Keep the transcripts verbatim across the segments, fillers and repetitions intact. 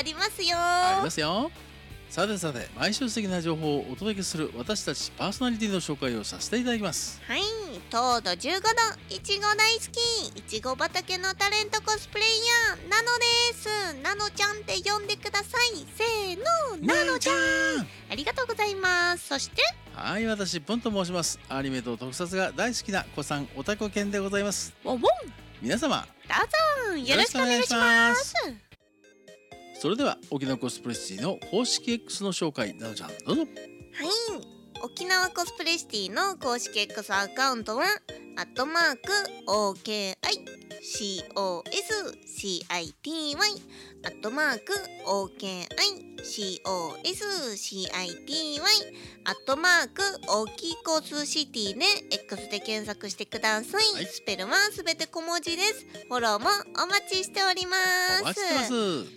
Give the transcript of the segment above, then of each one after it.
りますよ。 ありますよ。さてさて、毎週素敵な情報をお届けする私たちパーソナリティの紹介をさせていただきます。 はい、糖度じゅうごど、いちご大好き、いちご畑のタレントコスプレイヤーナノです。ナノちゃんって呼んでください。せーの、ナノちゃん。ありがとうございます。そしてはい、私ポンと申します。アニメと特撮が大好きな子さんオタク犬でございます。 ワンワン、 皆様どうぞよろしくお願いします。 それでは沖縄コスプレシティの公式 X の紹介、なのちゃんどうぞ。 はい、沖縄コスプレシティの公式 X アカウントはアットマーク オーケーアイシーオーエスシーアイティーワイ アットマーク オーケーアイシーオーエスシーアイティーワイ アットマーク大きいコスシティで X で検索してください、はい、スペルはすべて小文字です。フォローもお待ちしております。 お待ちしてます。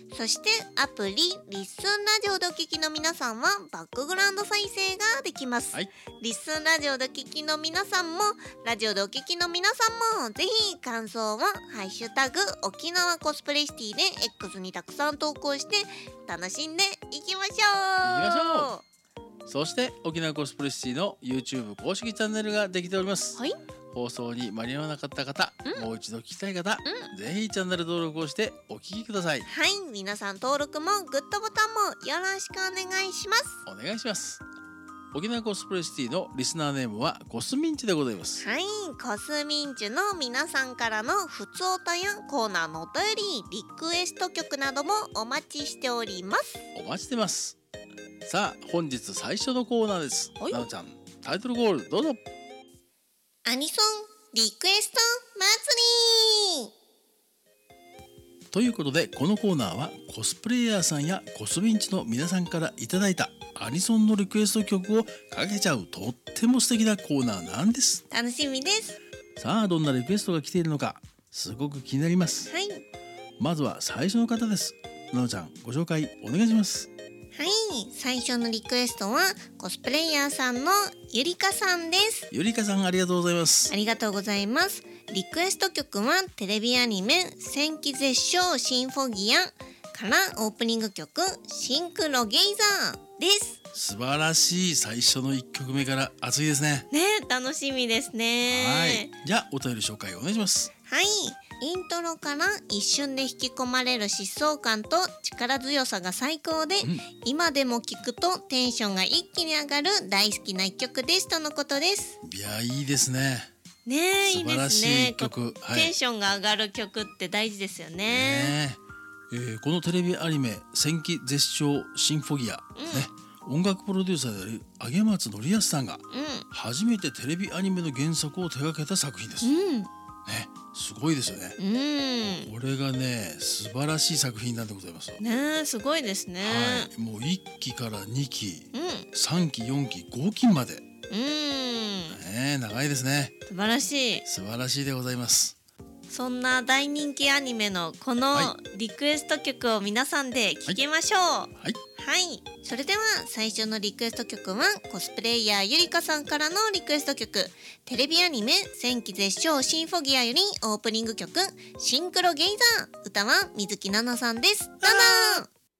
そしてアプリリッスンラジオでお聞きの皆さんはバックグラウンド再生ができます、はい、リッスンラジオでお聞きの皆さんもラジオでお聞きの皆さんもぜひ感想はハッシュタグ沖縄コスプレシティで X にたくさん投稿して楽しんでいきましょう。いきましょう。そして沖縄コスプレシティの YouTube 公式チャンネルができております、はい、放送に間に合わなかった方、うん、もう一度聞きたい方、うん、ぜひチャンネル登録をしてお聞きください。 はい、皆さん登録もグッドボタンもよろしくお願いします。 お願いします。沖縄コスプレシティのリスナーネームはコスミンチでございます。 はい、コスミンチの皆さんからのふつおたやコーナーのお便り、リクエスト曲などもお待ちしております。 お待ちしてます。さあ本日最初のコーナーです。なのちゃんタイトルコールどうぞ。 アニソンリクエスト祭りということで、このコーナーはコスプレイヤーさんやコスミンチの皆さんからいただいたアニソンのリクエスト曲をかけちゃうとっても素敵なコーナーなんです。 楽しみです。 さあどんなリクエストが来ているのかすごく気になります、はい、まずは最初の方です。なのちゃんご紹介お願いします。 はい、最初のリクエストはコスプレイヤーさんのゆりかさんです。 ゆりかさんありがとうございます。 ありがとうございます。リクエスト曲はテレビアニメ戦記絶唱シンフォギアからオープニング曲シンクロゲイザーです。 素晴らしい。最初のいっきょくめから熱いですね。 ね、楽しみですね。 はい、じゃあお便り紹介お願いします。 はい、イントロから一瞬で引き込まれる疾走感と力強さが最高で、うん、今でも聴くとテンションが一気に上がる大好きな一曲ですとのことです。 いやいいですね。 ねえ、 素晴らしい一曲、 はい、テンションが上がる曲って大事ですよね。 ねえー、このテレビアニメ戦記絶唱シンフォギア、うんね、音楽プロデューサーである上松典康さんが初めてテレビアニメの原作を手掛けた作品です、うんね、すごいですよね、うん、これがね素晴らしい作品なんでございますね。すごいですね、 はい、もういっきからにき、うん、さんきよんきごきまで、うんね、長いですね。 素晴らしい。 素晴らしいでございます。 そんな大人気アニメのこのリクエスト曲を皆さんで聴きましょう。はい、はいはい、それでは最初のリクエスト曲はコスプレイヤーゆりかさんからのリクエスト曲テレビアニメ戦記絶唱シンフォギアよりオープニング曲シンクロゲイザー、歌は水木奈々さんです。どうぞ。